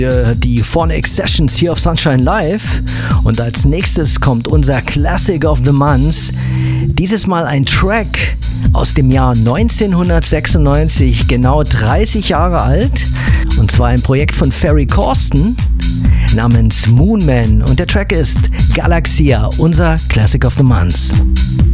Die Phonics Sessions hier auf Sunshine Live. Und als nächstes kommt unser Classic of the Month. Dieses Mal ein Track aus dem Jahr 1996, genau 30 Jahre alt. Und zwar ein Projekt von Ferry Corsten namens Moonman. Und der Track ist Galaxia, unser Classic of the Month.